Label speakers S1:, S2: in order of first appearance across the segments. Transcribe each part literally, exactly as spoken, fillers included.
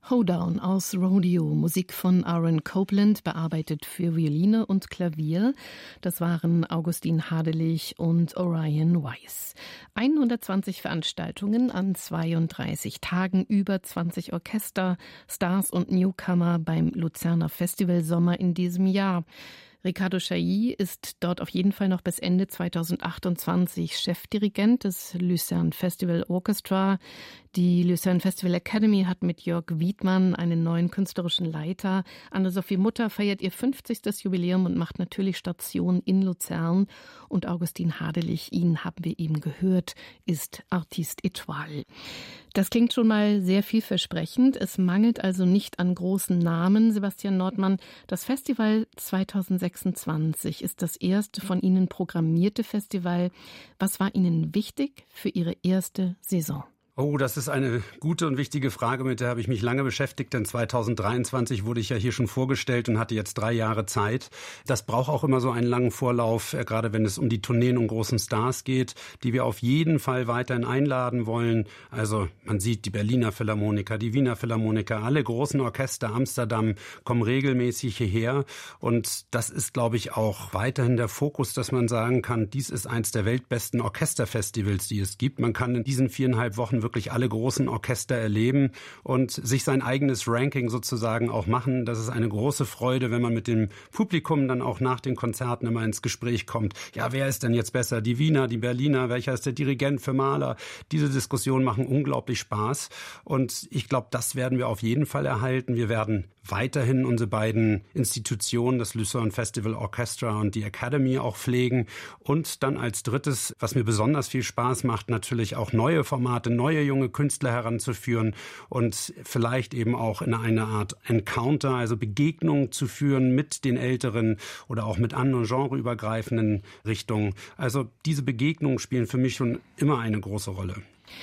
S1: Hoedown aus Rodeo, Musik von Aaron Copland, bearbeitet für Violine und Klavier. Das waren Augustin Hadelich und Orion Weiss. hundertzwanzig Veranstaltungen an zweiunddreißig Tagen, über zwanzig Orchester, Stars und Newcomer beim Luzerner Festival Sommer in diesem Jahr. Ricardo Chailly ist dort auf jeden Fall noch bis Ende zweitausendachtundzwanzig Chefdirigent des Lucerne Festival Orchestra. Die Lucerne Festival Academy hat mit Jörg Wiedmann einen neuen künstlerischen Leiter. Anne-Sophie Mutter feiert ihr fünfzigstes Jubiläum und macht natürlich Station in Luzern. Und Augustin Hadelich, ihn haben wir eben gehört, ist Artiste Étoile. Das klingt schon mal sehr vielversprechend. Es mangelt also nicht an großen Namen, Sebastian Nordmann. Das Festival zweitausendsechsundzwanzig ist das erste von Ihnen programmierte Festival. Was war Ihnen wichtig für Ihre erste Saison?
S2: Oh, das ist eine gute und wichtige Frage, mit der habe ich mich lange beschäftigt, denn zweitausenddreiundzwanzig wurde ich ja hier schon vorgestellt und hatte jetzt drei Jahre Zeit. Das braucht auch immer so einen langen Vorlauf, gerade wenn es um die Tourneen und großen Stars geht, die wir auf jeden Fall weiterhin einladen wollen. Also man sieht die Berliner Philharmoniker, die Wiener Philharmoniker, alle großen Orchester Amsterdam kommen regelmäßig hierher und das ist, glaube ich, auch weiterhin der Fokus, dass man sagen kann, dies ist eins der weltbesten Orchesterfestivals, die es gibt. Man kann in diesen viereinhalb Wochen wirklich wirklich alle großen Orchester erleben und sich sein eigenes Ranking sozusagen auch machen. Das ist eine große Freude, wenn man mit dem Publikum dann auch nach den Konzerten immer ins Gespräch kommt. Ja, wer ist denn jetzt besser? Die Wiener, die Berliner? Welcher ist der Dirigent für Mahler? Diese Diskussionen machen unglaublich Spaß und ich glaube, das werden wir auf jeden Fall erhalten. Wir werden weiterhin unsere beiden Institutionen, das Lucerne Festival Orchestra und die Academy auch pflegen und dann als drittes, was mir besonders viel Spaß macht, natürlich auch neue Formate, neue junge Künstler heranzuführen und vielleicht eben auch in eine Art Encounter, also Begegnung zu führen mit den Älteren oder auch mit anderen genreübergreifenden Richtungen. Also diese Begegnungen spielen für mich schon immer eine große Rolle.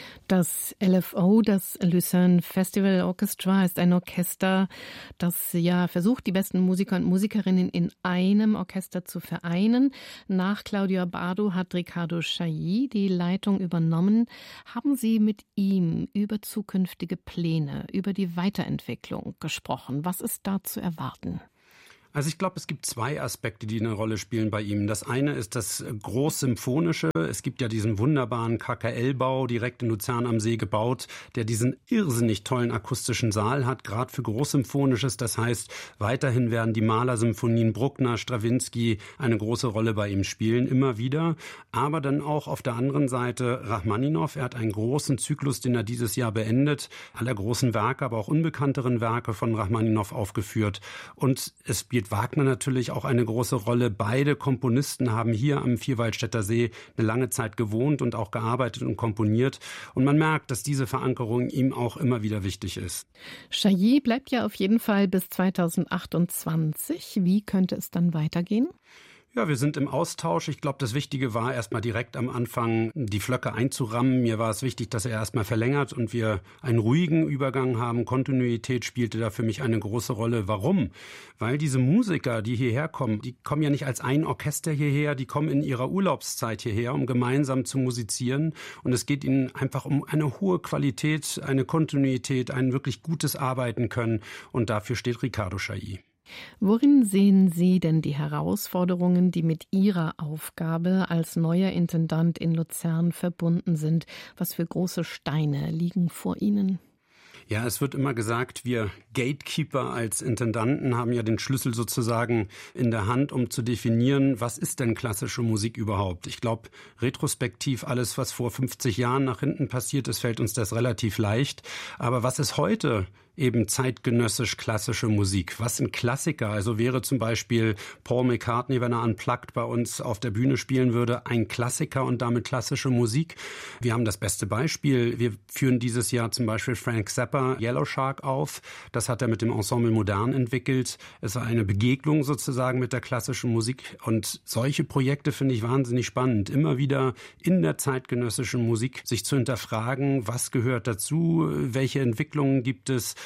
S1: Das L F O, das Lucerne Festival Orchestra, ist ein Orchester, das ja versucht, die besten Musiker und Musikerinnen in einem Orchester zu vereinen. Nach Claudio Abbado hat Ricardo Chailly die Leitung übernommen. Haben Sie mit ihm über zukünftige Pläne, über die Weiterentwicklung gesprochen? Was ist da zu erwarten?
S2: Also ich glaube, es gibt zwei Aspekte, die eine Rolle spielen bei ihm. Das eine ist das Großsymphonische. Es gibt ja diesen wunderbaren K K L-Bau direkt in Luzern am See gebaut, der diesen irrsinnig tollen akustischen Saal hat, gerade für Großsymphonisches. Das heißt, weiterhin werden die Mahler-Symphonien, Bruckner, Strawinsky eine große Rolle bei ihm spielen, immer wieder. Aber dann auch auf der anderen Seite Rachmaninow. Er hat einen großen Zyklus, den er dieses Jahr beendet. Aller großen Werke, aber auch unbekannteren Werke von Rachmaninow aufgeführt. Und es spielt Wagner natürlich auch eine große Rolle. Beide Komponisten haben hier am Vierwaldstätter See eine lange Zeit gewohnt und auch gearbeitet und komponiert. Und man merkt, dass diese Verankerung ihm auch immer wieder wichtig ist.
S1: Chailly bleibt ja auf jeden Fall bis zweitausendachtundzwanzig. Wie könnte es dann weitergehen?
S2: Ja, wir sind im Austausch. Ich glaube, das Wichtige war erstmal direkt am Anfang die Flöcke einzurammen. Mir war es wichtig, dass er erstmal verlängert und wir einen ruhigen Übergang haben. Kontinuität spielte da für mich eine große Rolle. Warum? Weil diese Musiker, die hierher kommen, die kommen ja nicht als ein Orchester hierher, die kommen in ihrer Urlaubszeit hierher, um gemeinsam zu musizieren. Und es geht ihnen einfach um eine hohe Qualität, eine Kontinuität, ein wirklich gutes Arbeiten können. Und dafür steht Ricardo Chailly.
S1: Worin sehen Sie denn die Herausforderungen, die mit Ihrer Aufgabe als neuer Intendant in Luzern verbunden sind? Was für große Steine liegen vor Ihnen?
S2: Ja, es wird immer gesagt, wir Gatekeeper als Intendanten haben ja den Schlüssel sozusagen in der Hand, um zu definieren, was ist denn klassische Musik überhaupt? Ich glaube, retrospektiv alles, was vor fünfzig Jahren nach hinten passiert ist, fällt uns das relativ leicht. Aber was ist heute eben zeitgenössisch klassische Musik? Was sind Klassiker? Also wäre zum Beispiel Paul McCartney, wenn er unplugged bei uns auf der Bühne spielen würde, ein Klassiker und damit klassische Musik? Wir haben das beste Beispiel. Wir führen dieses Jahr zum Beispiel Frank Zappa Yellow Shark auf. Das hat er mit dem Ensemble Modern entwickelt. Es war eine Begegnung sozusagen mit der klassischen Musik. Und solche Projekte finde ich wahnsinnig spannend. Immer wieder in der zeitgenössischen Musik sich zu hinterfragen, was gehört dazu, welche Entwicklungen gibt es,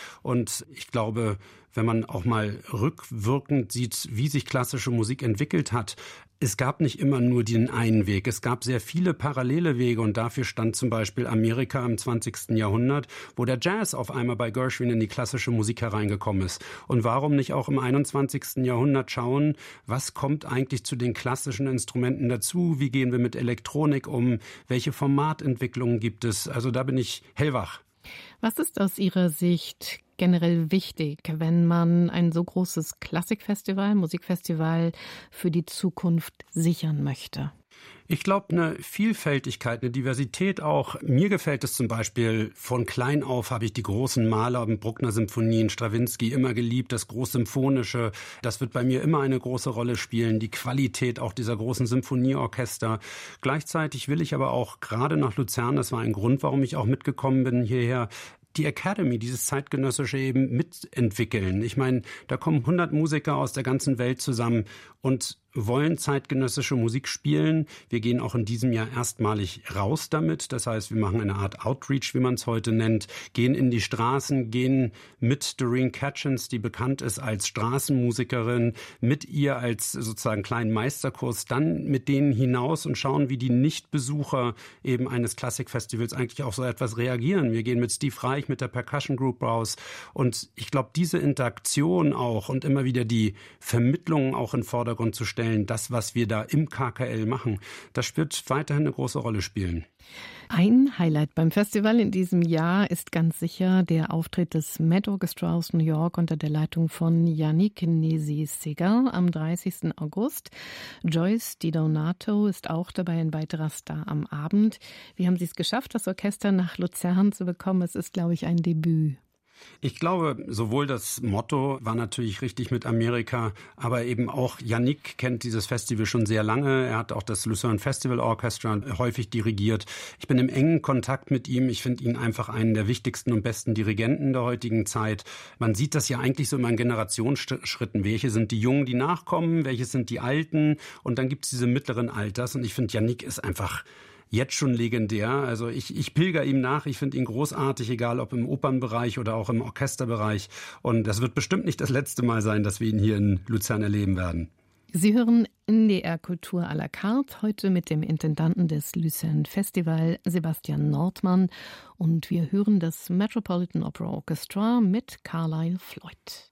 S2: Und ich glaube, wenn man auch mal rückwirkend sieht, wie sich klassische Musik entwickelt hat, es gab nicht immer nur den einen Weg. Es gab sehr viele parallele Wege und dafür stand zum Beispiel Amerika im zwanzigsten Jahrhundert, wo der Jazz auf einmal bei Gershwin in die klassische Musik hereingekommen ist. Und warum nicht auch im einundzwanzigsten Jahrhundert schauen, was kommt eigentlich zu den klassischen Instrumenten dazu? Wie gehen wir mit Elektronik um? Welche Formatentwicklungen gibt es? Also da bin ich hellwach.
S1: Was ist aus Ihrer Sicht generell wichtig, wenn man ein so großes Klassikfestival, Musikfestival für die Zukunft sichern möchte?
S2: Ich glaube, eine Vielfältigkeit, eine Diversität auch. Mir gefällt es zum Beispiel, von klein auf habe ich die großen Mahler, Bruckner-Symphonien, Strawinsky immer geliebt, das Großsymphonische. Das wird bei mir immer eine große Rolle spielen, die Qualität auch dieser großen Symphonieorchester. Gleichzeitig will ich aber auch gerade nach Luzern, das war ein Grund, warum ich auch mitgekommen bin hierher, die Academy, dieses zeitgenössische eben mitentwickeln. Ich meine, da kommen hundert Musiker aus der ganzen Welt zusammen und wollen zeitgenössische Musik spielen. Wir gehen auch in diesem Jahr erstmalig raus damit. Das heißt, wir machen eine Art Outreach, wie man es heute nennt, gehen in die Straßen, gehen mit Doreen Catchins, die bekannt ist als Straßenmusikerin, mit ihr als sozusagen kleinen Meisterkurs, dann mit denen hinaus und schauen, wie die Nichtbesucher eben eines Klassikfestivals eigentlich auf so etwas reagieren. Wir gehen mit Steve Reich, mit der Percussion Group raus und ich glaube, diese Interaktion auch und immer wieder die Vermittlung auch in den Vordergrund zu stellen, das, was wir da im K K L machen, das wird weiterhin eine große Rolle spielen.
S1: Ein Highlight beim Festival in diesem Jahr ist ganz sicher der Auftritt des Met Orchestra aus New York unter der Leitung von Yannick Nézy-Séguin am dreißigsten August. Joyce Di Donato ist auch dabei, ein weiterer Star am Abend. Wie haben Sie es geschafft, das Orchester nach Luzern zu bekommen? Es ist, glaube ich, ein Debüt.
S2: Ich glaube, sowohl das Motto war natürlich richtig mit Amerika, aber eben auch Yannick kennt dieses Festival schon sehr lange. Er hat auch das Lucerne Festival Orchestra häufig dirigiert. Ich bin im engen Kontakt mit ihm. Ich finde ihn einfach einen der wichtigsten und besten Dirigenten der heutigen Zeit. Man sieht das ja eigentlich so immer in Generationsschritten. Welche sind die Jungen, die nachkommen? Welche sind die Alten? Und dann gibt es diese mittleren Alters. Und ich finde, Yannick ist einfach jetzt schon legendär. Also ich, ich pilger ihm nach. Ich finde ihn großartig, egal ob im Opernbereich oder auch im Orchesterbereich. Und das wird bestimmt nicht das letzte Mal sein, dass wir ihn hier in Luzern erleben werden.
S1: Sie hören N D R Kultur à la carte, heute mit dem Intendanten des Lucerne Festival, Sebastian Nordmann. Und wir hören das Metropolitan Opera Orchestra mit Carlisle Floyd.